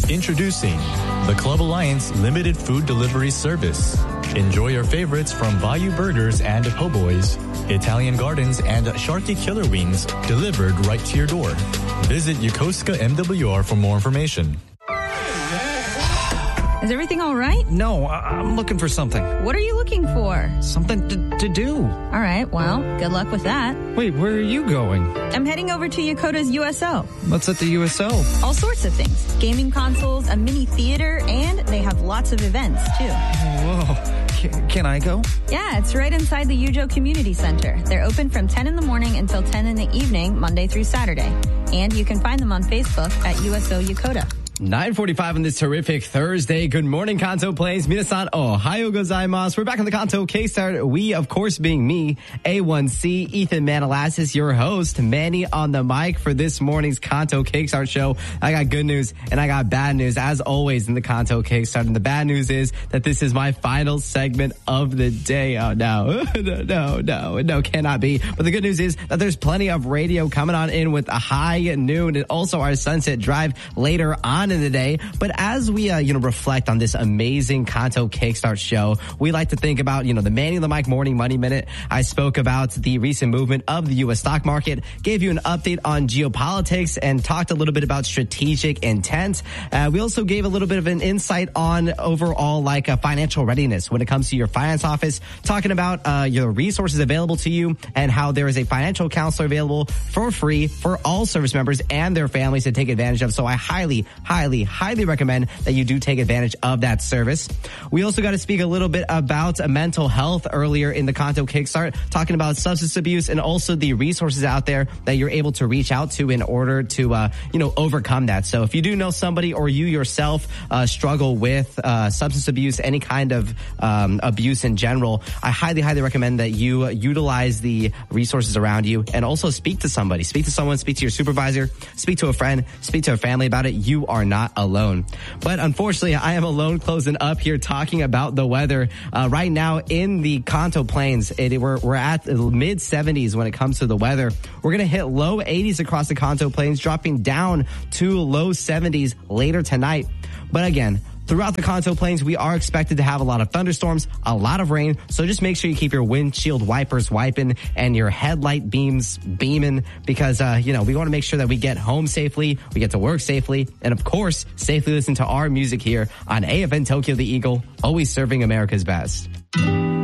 Introducing the Club Alliance Limited Food Delivery Service. Enjoy your favorites from Bayou Burgers and Po' Boys, Italian Gardens, and Sharky Killer Wings delivered right to your door. Visit Yokosuka MWR for more information. Is everything all right? No, I'm looking for something. What are you looking for? Something to do. All right, well, good luck with that. Wait, where are you going? I'm heading over to Yokota's USO. What's at the USO? All sorts of things. Gaming consoles, a mini theater, and they have lots of events, too. Whoa. Can I go? Yeah, it's right inside the Yujo Community Center. They're open from 10 in the morning until 10 in the evening, Monday through Saturday. And you can find them on Facebook at USO Yokota. 9:45 on this terrific Thursday. Good morning, Kanto Plains. Minasan, ohayo gozaimasu. We're back on the Kanto K-Start. We, of course, being me, A1C, Ethan Manalassis, your host, Manny on the mic for this morning's Kanto K-Start show. I got good news and I got bad news, as always, in the Kanto K-Start. And the bad news is that this is my final segment of the day. Oh, no. No, cannot be. But the good news is that there's plenty of radio coming on in with a high noon and also our Sunset Drive later on in the day. But as we reflect on this amazing Kanto K-Start show, we like to think about the Manny on the Mic Morning Money Minute. I spoke about the recent movement of the U.S. stock market, gave you an update on geopolitics, and talked a little bit about strategic intent. We also gave a little bit of an insight on overall financial readiness when it comes to your finance office, talking about your resources available to you and how there is a financial counselor available for free for all service members and their families to take advantage of. So I highly recommend that you do take advantage of that service. We also got to speak a little bit about mental health earlier in the Kanto Kickstart, talking about substance abuse and also the resources out there that you're able to reach out to in order to, overcome that. So if you do know somebody or you yourself struggle with substance abuse, any kind of abuse in general, I highly recommend that you utilize the resources around you and also speak to somebody. Speak to someone, speak to your supervisor, speak to a friend, speak to a family about it. You are not alone. But unfortunately, I am alone closing up here talking about the weather. Right now in the Kanto Plains, we're at mid 70s when it comes to the weather. We're going to hit low 80s across the Kanto Plains, dropping down to low 70s later tonight. But again, throughout the Kanto Plains, we are expected to have a lot of thunderstorms, a lot of rain. So just make sure you keep your windshield wipers wiping and your headlight beams beaming because, we want to make sure that we get home safely, we get to work safely, and of course, safely listen to our music here on AFN Tokyo the Eagle, always serving America's best.